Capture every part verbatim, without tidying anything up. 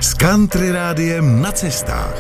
S Country Rádiem na cestách.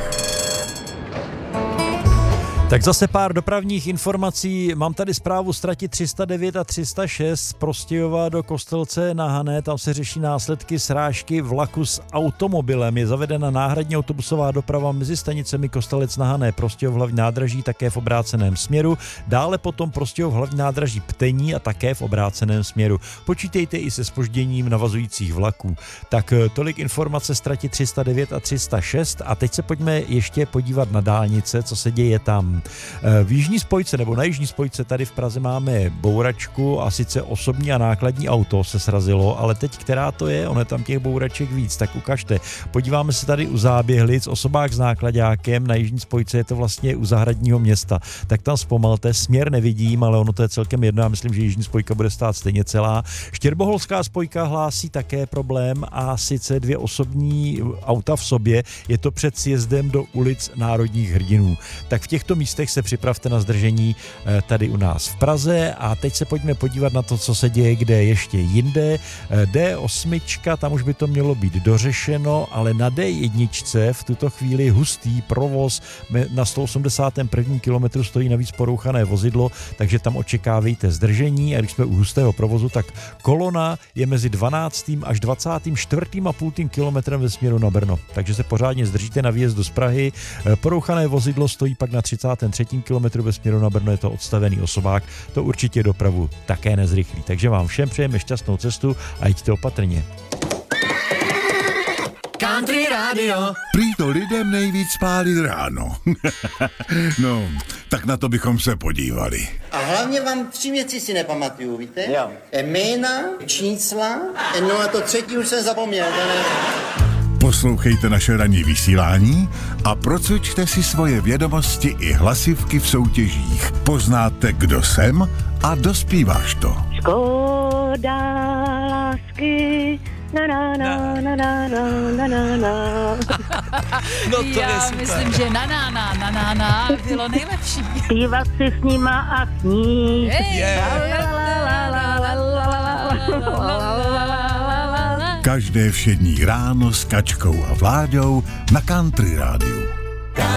Tak zase pár dopravních informací. Mám tady zprávu z trati tři sta devět a tři sta šest z Prostějova do Kostelce na Hané. Tam se řeší následky srážky vlaku s automobilem. Je zavedena náhradní autobusová doprava mezi stanicemi Kostelec na Hané, Prostějov hlavní nádraží také v obráceném směru. Dále potom Prostějov hlavní nádraží Ptení a také v obráceném směru. Počítejte i se zpožděním navazujících vlaků. Tak tolik informace z trati tři sta devět a tři sta šest a teď se pojďme ještě podívat na dálnice, co se děje tam. V jižní spojce nebo na jižní spojce tady v Praze máme bouračku a sice osobní a nákladní auto se srazilo, ale teď která to je? Ono je tam těch bouraček víc, tak ukažte. Podíváme se tady u Záběhlic, osobák s nákladákem, na jižní spojce je to vlastně u Zahradního města. Tak tam zpomalte, směr nevidím, ale ono to je celkem jedno, já myslím, že jižní spojka bude stát stejně celá. Štěrboholská spojka hlásí také problém a sice dvě osobní auta v sobě, je to před sjezdem do ulic Národních hrdinů. Tak v těchto místech se připravte na zdržení tady u nás v Praze a teď se pojďme podívat na to, co se děje kde ještě jinde. D osm, tam už by to mělo být dořešeno, ale na D jedna v tuto chvíli hustý provoz, na sto osmdesátém prvním kilometru stojí navíc porouchané vozidlo, takže tam očekávejte zdržení a když jsme u hustého provozu, tak kolona je mezi dvanáctým až dvacátým čtvrtým a půl kilometrem ve směru na Brno, takže se pořádně zdržíte na výjezdu z Prahy. Porouchané vozidlo stojí pak na třicátém třetím kilometru ve směru na Brno, je to odstavený osobák, to určitě dopravu také nezrychlí. Takže vám všem přejeme šťastnou cestu a jděte opatrně. Country Radio. Prý to lidem nejvíc pálí ráno. No, tak na to bychom se podívali. A hlavně vám tři věci si nepamatuju, víte? Jo. Jména, čísla, no a to třetí už jsem zapomněl. Poslouchejte naše ranní vysílání a procvičte si svoje vědomosti i hlasivky v soutěžích. Poznáte, kdo jsem a dospíváš to. Škoda lásky, na na na na na na na na. No to Já je super. myslím, že na na na na na na bylo nejlepší. Zpívat si s nima a snít. Každé všední ráno s Kačkou a Vláďou na Country Rádiu.